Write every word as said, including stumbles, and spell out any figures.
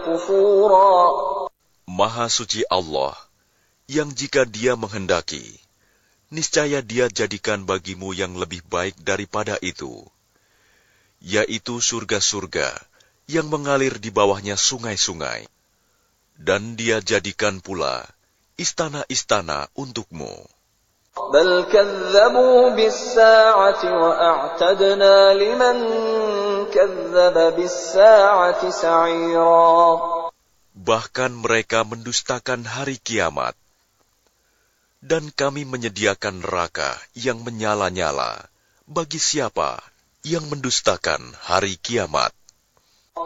كفورا. Maha suci Allah, yang jika Dia menghendaki, niscaya Dia jadikan bagimu yang lebih baik daripada itu, yaitu surga-surga yang mengalir di bawahnya sungai-sungai. Dan Dia jadikan pula istana-istana untukmu. بل كذبوا بالساعة وأعتدنا لمن كذب بالساعة سعيرا. Bahkan mereka mendustakan hari kiamat. Dan kami menyediakan neraka yang menyala-nyala bagi siapa yang mendustakan hari kiamat.